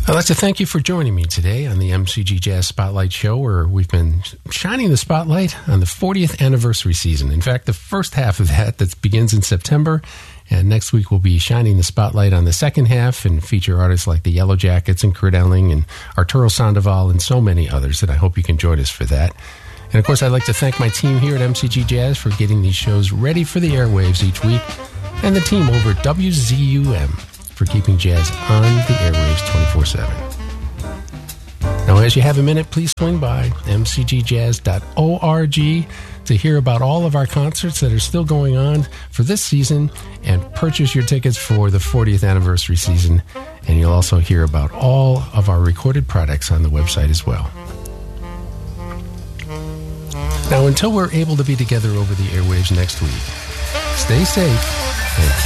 I'd like to thank you for joining me today on the MCG Jazz Spotlight Show, where we've been shining the spotlight on the 40th anniversary season. In fact, the first half of that begins in September, and next week we'll be shining the spotlight on the second half and feature artists like the Yellow Jackets and Kurt Elling and Arturo Sandoval and so many others, and I hope you can join us for that. And of course, I'd like to thank my team here at MCG Jazz for getting these shows ready for the airwaves each week, and the team over at WZUM for keeping jazz on the airwaves 24/7. Now, as you have a minute, please swing by mcgjazz.org to hear about all of our concerts that are still going on for this season and purchase your tickets for the 40th anniversary season. And you'll also hear about all of our recorded products on the website as well. Now, until we're able to be together over the airwaves next week, stay safe and keep